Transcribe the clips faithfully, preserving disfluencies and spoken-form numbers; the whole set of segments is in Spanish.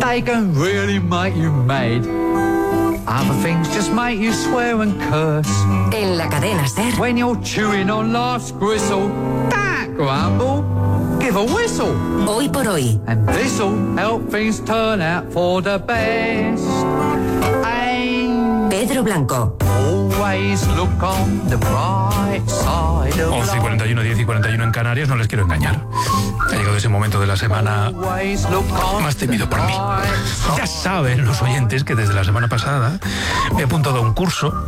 They can really make you mad. Other things just make you swear and curse. En la cadena SER. When you're chewing on life's gristle, don't grumble, give a whistle. Hoy por hoy. And this'll help things turn out for the best. And Pedro Blanco. always look on the bright side of once y cuarenta y uno, diez y cuarenta y uno en Canarias, no les quiero engañar. Ha llegado ese momento de la semana más temido por mí. Ya saben los oyentes que desde la semana pasada me he apuntado a un curso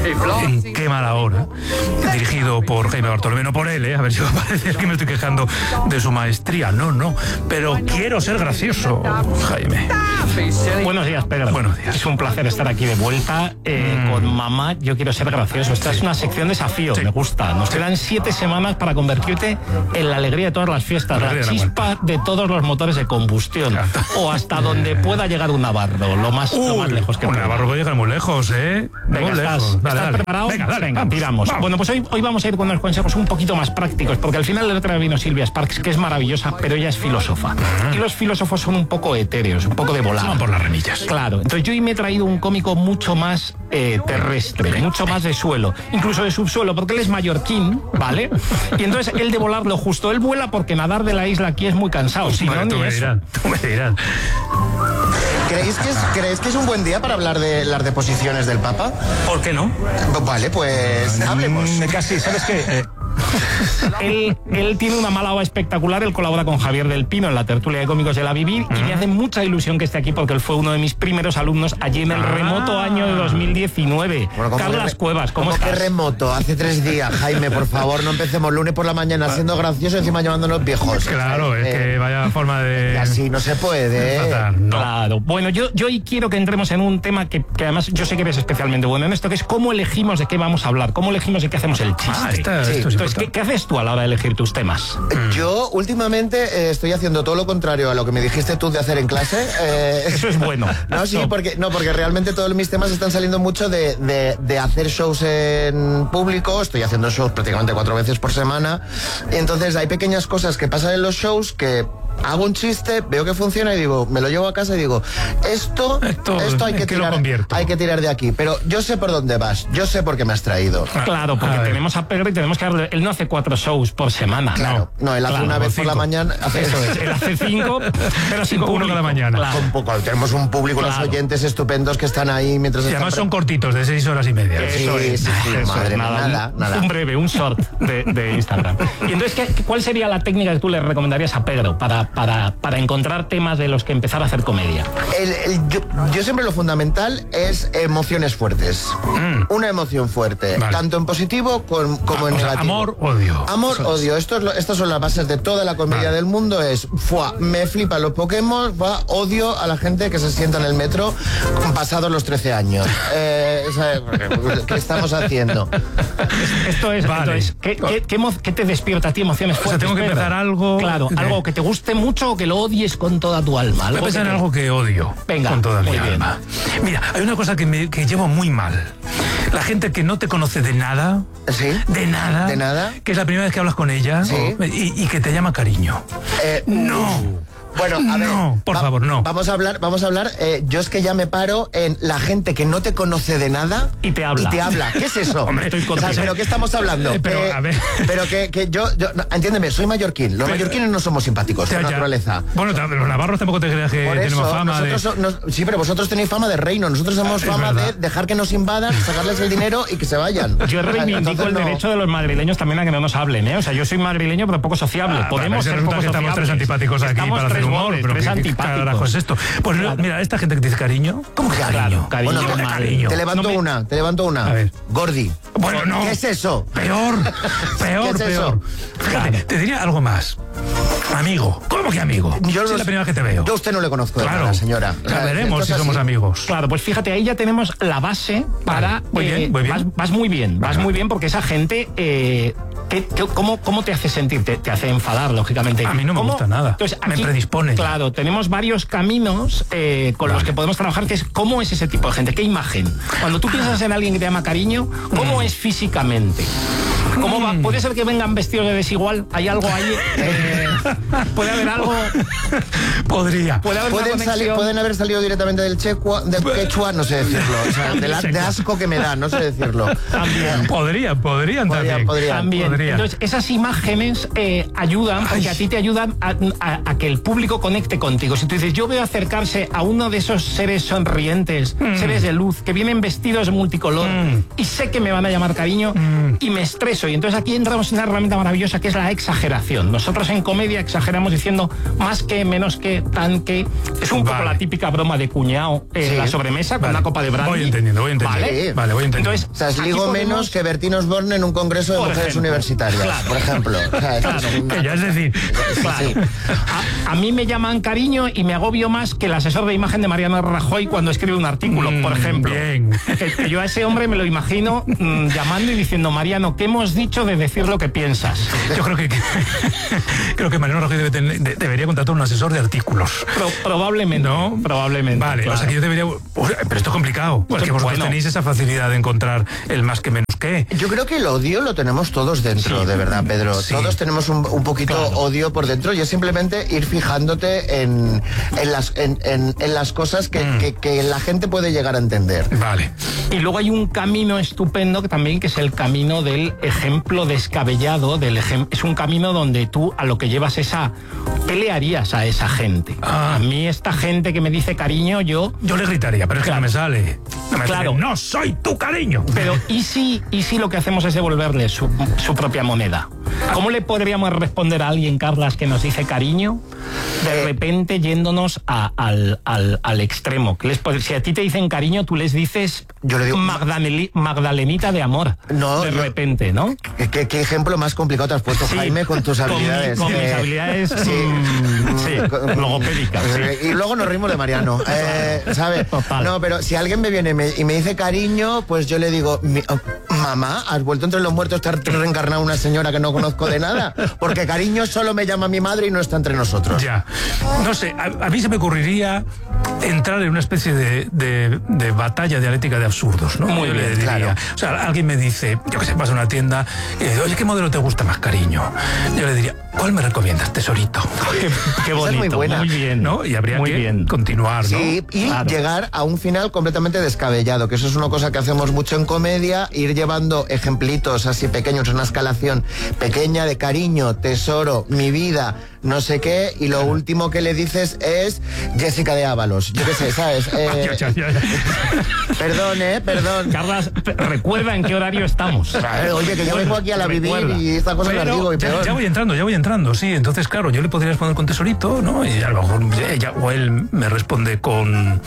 en Qué mala hora, dirigido por Jaime Bartolomé, no por él, ¿eh? A ver si va a parecer que me estoy quejando de su maestría. No, no, pero quiero ser gracioso, Jaime. Buenos días, Pedro. Buenos días. Es un placer estar aquí de vuelta eh, mm. con Mamá. Yo quiero ser gracioso. Esta sí. es una sección desafío, sí. me gusta. Nos quedan siete semanas para convertirte en la alegría de todas las fiestas, la, la chispa de, de todos los motores de combustión, o hasta donde pueda llegar un navarro, lo más, Uy, lo más lejos que un pueda. Un navarro puede llegar muy lejos, ¿eh? Venga, muy ¿estás, lejos. Dale, ¿estás dale. preparado? Venga, dale, Venga, vamos, tiramos. Vamos. Bueno, pues hoy, hoy vamos a ir con unos consejos un poquito más prácticos, porque al final el otro día vino Silvia Sparks, que es maravillosa, pero ella es filósofa. Uh-huh. Y los filósofos son un poco etéreos, un poco de volar. Van por las remillas. Claro. Entonces yo hoy me he traído un cómico mucho más eh, terrestre, mucho más de suelo, incluso de subsuelo, porque él es mallorquín, ¿vale? Y entonces él de volar lo justo. Él vuela porque nadar de la isla aquí es muy cansado. Si bueno, no, tú, ni me eso. dirás, tú me dirás. ¿Creéis que, es, ¿Creéis que es un buen día para hablar de las deposiciones del Papa? ¿Por qué no? Vale, pues hablemos. Casi, ¿sabes qué? Eh, él, él tiene una mala hora espectacular. Él colabora con Javier del Pino en la tertulia de cómicos de La Vivir, uh-huh. y me hace mucha ilusión que esté aquí porque él fue uno de mis primeros alumnos allí en el ah. remoto año de dos mil diecinueve. Bueno, Carlas re- Cuevas, ¿cómo, ¿cómo estás? ¿Qué remoto? Hace tres días, Jaime, por favor, no empecemos lunes por la mañana siendo gracioso y encima llamándonos viejos. Claro, es eh, que vaya forma de... Así no se puede. No. Claro. Bueno, yo, yo hoy quiero que entremos en un tema que, que además yo sé que eres especialmente bueno en esto, que es cómo elegimos de qué vamos a hablar, cómo elegimos de qué hacemos el chiste. Ah, esta, sí. esto es Entonces, ¿qué, ¿qué haces tú a la hora de elegir tus temas? Yo últimamente eh, estoy haciendo todo lo contrario a lo que me dijiste tú de hacer en clase. Eh, Eso es bueno. No, sí, porque, no, porque realmente todos mis temas están saliendo mucho de, de, de hacer shows en público. Estoy haciendo shows prácticamente cuatro veces por semana. Entonces hay pequeñas cosas que pasan en los shows que hago un chiste, veo que funciona y digo, me lo llevo a casa y digo, esto, esto, esto hay que, que tirar, hay que tirar de aquí. Pero yo sé por dónde vas, yo sé por qué me has traído. Claro, porque a tenemos a Pedro y tenemos que darle. Él no hace cuatro shows por semana. Claro, no, no él hace claro, una vez cinco. por la mañana. Hace Eso es, él hace cinco, pero sin uno cada mañana. Claro. Con poco, tenemos un público, claro. Los oyentes estupendos que están ahí mientras. Y además son cortitos, de seis horas y media. Eso sí, es, sí, sí, eso madre, es, nada, nada, un, nada. un breve, un short de, de Instagram. Y entonces, ¿qué, ¿cuál sería la técnica que tú le recomendarías a Pedro para, para, para encontrar temas de los que empezar a hacer comedia? El, el, yo, yo siempre lo fundamental es emociones fuertes. Mm. Una emoción fuerte, vale. Tanto en positivo con, como ah, en o sea, negativo. Amor, odio. Amor, Eso odio. es. Esto es lo, estas son las bases de toda la comedia vale. del mundo. Es, fuá, me flipan los Pokémon, va, odio a la gente que se sienta en el metro pasados los trece años. Eh, ¿Qué estamos haciendo? Esto es, vale. entonces, ¿qué, qué, qué, ¿qué te despierta a ti emociones fuertes? O sea, tengo que empezar algo... Claro, de... algo que te guste mucho o que lo odies con toda tu alma. Voy a pensar en algo que odio. Venga, con toda mi bien. alma. Mira, hay una cosa que, me, que llevo muy mal. La gente que no te conoce de nada, ¿sí? de nada, de nada, que es la primera vez que hablas con ella, ¿sí? y, y que te llama cariño. Eh, no. Bueno, a ver, no, por va, favor, no. Vamos a hablar, vamos a hablar. Eh, yo es que ya me paro en la gente que no te conoce de nada y te habla. Y te habla. ¿Qué es eso? Hombre, estoy o sea, pero ¿qué estamos hablando? Eh, pero eh, a ver. Pero que, que yo, yo no, entiéndeme, soy mallorquín. Los pero, mallorquines no somos simpáticos, por naturaleza. Bueno, los navarros tampoco te creas que por tenemos eso, fama nosotros de... so, nos, sí, pero vosotros tenéis fama de reino. Nosotros tenemos ah, fama de dejar que nos invadan, sacarles el dinero y que se vayan. Yo reivindico el no. derecho de los madrileños también a que no nos hablen, ¿eh? O sea, yo soy madrileño pero poco sociable. Ah, Podemos ser poco que sociables. Estamos tres antipáticos aquí estamos para hacer humor, goles, pero tres ¿qué, antipáticos. ¿qué es esto? Pues claro. Mira, esta gente que te dice cariño, ¿cómo que cariño? Claro, cariño, bueno, te, cariño. Te levanto no me... una, te levanto una. A ver. Gordi. Bueno, no. ¿Qué es eso? Peor, peor, ¿Qué es peor. Eso? Fíjate, claro. Te diría algo más. Amigo. ¿Cómo que amigo? Yo es los... la primera vez que te veo. Yo a usted no le conozco, claro. de nada, señora. Ya veremos si somos así. amigos. Claro, pues fíjate, ahí ya tenemos la base para... Vale. Muy eh, bien, muy bien. Vas, vas muy bien, vas Ajá. muy bien porque esa gente... Eh, ¿qué, qué, cómo, ¿Cómo te hace sentir? Te, te hace enfadar, lógicamente. A mí no me ¿Cómo? gusta nada. Entonces, aquí, me predispone. Claro, tenemos varios caminos eh, con vale. los que podemos trabajar, que es cómo es ese tipo de gente, qué imagen. Cuando tú piensas en alguien que te llama cariño, ¿cómo mm. es físicamente? ¿Cómo va? ¿Puede ser que vengan vestidos de desigual? ¿Hay algo ahí? Eh, ¿Puede haber algo? Podría. ¿Puede haber ¿Pueden, salir, ¿Pueden haber salido directamente del, checua, del quechua? No sé decirlo. O sea, de, la, de asco que me da, no sé decirlo. También. Podrían, podrían, podrían también. Podrían. También. Podrían. Entonces, esas imágenes eh, ayudan, porque Ay. a ti te ayudan a, a, a que el público conecte contigo. Si tú dices, yo veo acercarse a uno de esos seres sonrientes, mm. seres de luz, que vienen vestidos multicolor, mm. y sé que me van a llamar cariño, mm. y me estreso. Y entonces aquí entramos en una herramienta maravillosa que es la exageración. Nosotros en comedia exageramos diciendo más que, menos que, tan que. Es un vale. poco la típica broma de cuñado en sí. la sobremesa con vale. una copa de brandy. Voy entendiendo, voy entendiendo. Vale, vale voy entendiendo. Entonces, o sea, es ligo podemos... menos que Bertín Osborne en un congreso de por mujeres ejemplo. universitarias, claro. por ejemplo. O sea, claro, es una... que ya es decir, claro. sí. a, a mí me llaman cariño y me agobio más que el asesor de imagen de Mariano Rajoy cuando escribe un artículo, mm, por ejemplo. Bien. Que, que yo a ese hombre me lo imagino mmm, llamando y diciendo, Mariano, ¿qué hemos dicho de decir lo que piensas? Yo creo que, que creo que Mariano Rajoy debe tener, de, debería contratar un asesor de artículos. Pro, probablemente. ¿No? Probablemente. Vale, claro. O sea que yo debería... Pero esto es complicado. Pues que vosotros bueno. tenéis esa facilidad de encontrar el más que menos que. Yo creo que el odio lo tenemos todos dentro, sí. de verdad, Pedro. Sí. Todos tenemos un, un poquito claro. odio por dentro y es simplemente ir fijándote en, en, las, en, en, en las cosas que, mm. que, que la gente puede llegar a entender. Vale. Y luego hay un camino estupendo que también que es el camino del ejemplo descabellado, del ejem es un camino donde tú a lo que llevas es a pelearías a esa gente. Ah. A mí esta gente que me dice cariño, yo... Yo le gritaría, pero es claro. que no me sale. No me claro. sale, no soy tu cariño. Pero ¿y si, y si lo que hacemos es devolverle su, su propia moneda? ¿Cómo le podríamos responder a alguien, Carlas, que nos dice cariño? De repente yéndonos a, al, al, al extremo. ¿Qué les, si a ti te dicen cariño, tú les dices yo le digo, Magdaleni, Magdalenita de amor. No, de yo, repente, ¿no? ¿qué, ¿Qué ejemplo más complicado te has puesto, sí, Jaime, con tus habilidades? Con, mi, con eh, mis habilidades sí, mm, sí, logopédicas. Sí. Y luego nos rimos de Mariano. Eh, ¿Sabes? Total. No, pero si alguien me viene y me, y me dice cariño, pues yo le digo, oh, mamá, ¿has vuelto entre los muertos a estar reencarnada una señora que no conozco de nada? Porque cariño solo me llama mi madre y no está entre nosotros. Ya. No sé, a, a mí se me ocurriría entrar en una especie de, de, de batalla dialéctica de absurdos, ¿no? Muy yo bien, le diría, claro. O sea, alguien me dice, yo que sé, vas a una tienda y dice, oye, ¿qué modelo te gusta más, cariño? Yo le diría, ¿cuál me recomiendas, tesorito? Qué, qué bonito, muy buena. Muy bien. ¿No? Y habría muy que bien. continuar, ¿no? Sí, y claro. llegar a un final completamente descabellado, que eso es una cosa que hacemos mucho en comedia, ir llevando ejemplitos así pequeños, una escalación pequeña de cariño, tesoro, mi vida, no sé qué, y lo último que le dices es Jessica de Ábalos. Yo qué sé, ¿sabes? Eh, ya, ya, ya. Perdón, ¿eh? Perdón. Carlas, recuerda en qué horario estamos. Eh, oye, que yo vengo aquí a la recuerda. vivir y esta cosa la digo y ya, peor. ya voy entrando, ya voy entrando, sí. Entonces, claro, yo le podría responder con tesorito, ¿no? Y a lo mejor ella o él me responde con,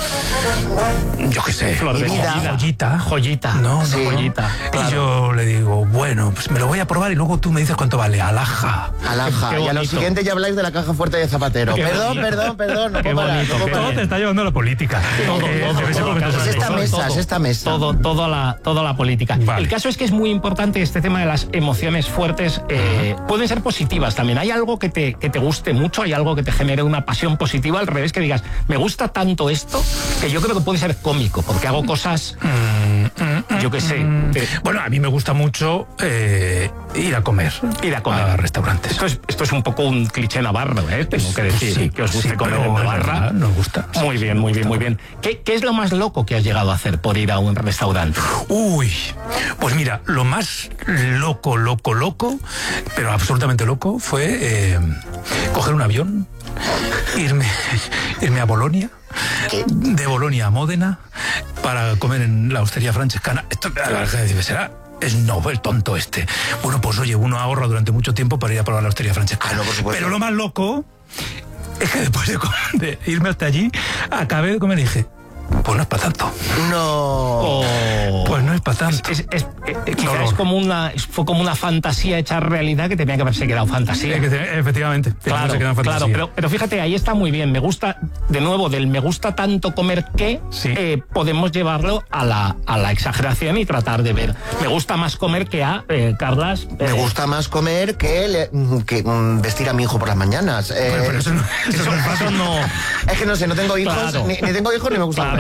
yo qué sé, flor de vida. joyita. Joyita. No, sí, no, joyita. Claro. Y yo le digo, bueno, pues me lo voy a probar y luego tú me dices cuánto vale. Alhaja. Alhaja. Y a lo siguiente ya habláis de la caja fuerte de Zapatero. Qué perdón, bonito. perdón, perdón. No Qué puedo parar, bonito, no puedo qué parar. Todo te está llevando a la política. Todo, Eh, todo, debe ser todo, porque todo, te- Es esta todo, mesa, todo. es esta mesa. Todo, todo la, toda la política. Vale. El caso es que es muy importante este tema de las emociones fuertes. Eh, pueden ser positivas también. ¿Hay algo que te, que te guste mucho? ¿Hay algo que te genere una pasión positiva? Al revés, que digas, me gusta tanto esto, que yo creo que puede ser cómico, porque hago cosas, yo qué sé. de- Bueno, a mí me gusta mucho eh, ir a comer. Ir a comer. A restaurantes. Esto es, esto es un poco un cliché navarro, ¿eh? Tengo que decir, Sí, que os guste sí, comer pero en es Navarra. verdad, nos gusta. Muy bien, muy bien, muy bien. ¿Qué, ¿Qué es lo más loco que has llegado a hacer por ir a un restaurante? Uy, pues mira, lo más loco, loco, loco, pero absolutamente loco, fue eh, coger un avión, irme, irme a Bolonia, de Bolonia a Módena, para comer en la hostería francescana. Esto, la gente será... Es no, el tonto este. Bueno, pues oye, uno ahorra durante mucho tiempo para ir a probar la hostería francescana. Ah, no, por supuesto. Pero lo más loco es que después de, comer- de irme hasta allí, acabé de comer y dije, pues no es para tanto. No. Oh. Pues no es para tanto. Es, es, es, eh, quizá No, es no. como una, es- fue como una fantasía hecha realidad que tenía que haberse quedado fantasía. Sí, que te- efectivamente. Claro, se queda en claro, fantasía. pero, pero fíjate, ahí está muy bien. Me gusta, de nuevo, del me gusta tanto comer que Sí. eh, podemos llevarlo a la, a la exageración y tratar de ver. Me gusta más comer que a, eh, Carlas. Me eh, gusta más comer que, le- que mm, vestir a mi hijo por las mañanas. Eh, Bueno, pero eso no, eso no es fácil. Eso no. Es que no sé, no tengo hijos, Claro. ni, ni tengo hijos ni me gusta Claro,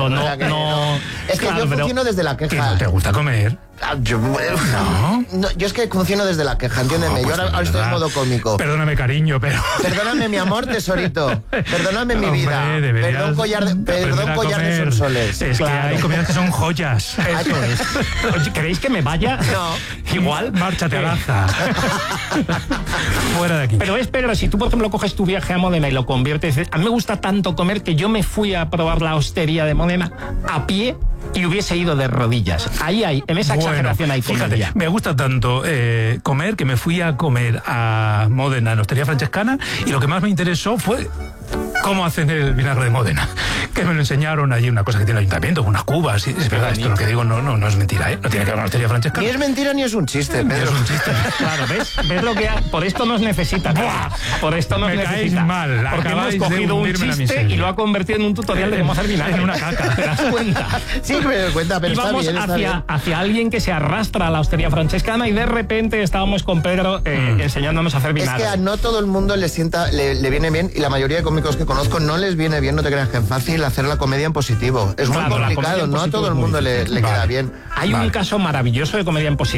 Claro, no, O sea que no. Es que claro, yo pero- funciono desde la ¿Que queja. no te gusta comer? Ah, Yo, No. no, yo es que funciono desde la queja, entiéndeme. No, yo pues ahora, de ahora estoy en verdad. modo cómico. Perdóname, cariño, pero... Perdóname, mi amor, tesorito. Perdóname, mi vida. Hombre, deberías Perdón, collar de, aprender perdón, a collar de comer. sonsoles. Es Claro. que hay comidas que son joyas. Eso es. Oye, ¿queréis que me vaya? No. Igual. Márchate a Laza. Fuera de aquí. Pero es peor, si tú, por ejemplo, coges tu viaje a Módena y lo conviertes... A mí me gusta tanto comer que yo me fui a probar la hostería de Módena a pie y hubiese ido de rodillas. Ahí hay, en esa Bueno, exageración hay fíjate, comedia. me gusta tanto eh, comer que me fui a comer a Módena, en la Hostería Francescana, y lo que más me interesó fue cómo hacen el vinagre de Módena, que me lo enseñaron allí, una cosa que tiene el ayuntamiento, unas cubas, y es verdad, esto lo que digo no, no, no es mentira, ¿eh? No tiene que ver con la Hostería Francescana. Ni es mentira ni es un chiste, Pedro. Es un chiste. Claro, ¿ves? ¿Ves lo que ha- por esto nos necesita? Por esto nos Me necesita. caéis mal, Porque hemos acabáis de cogido un hundirme en la chiste miseria. y lo ha convertido en un tutorial de cómo hacer vinagre. En una caca. ¿Te das cuenta? Sí, me doy cuenta, pero Y está vamos bien, está hacia, bien. hacia alguien que se arrastra a la hostería francescana y de repente estábamos con Pedro eh, enseñándonos a hacer Es vinagre. que a no todo el mundo le sienta, le, le viene bien, y la mayoría de cómicos que conozco no les viene bien, no te creas que es fácil hacer la comedia en positivo. Es muy Claro, la comedia complicado, en no a positivo todo el es muy mundo le, difícil. le queda Vale. bien. Hay un Vale. caso maravilloso de comedia en positivo.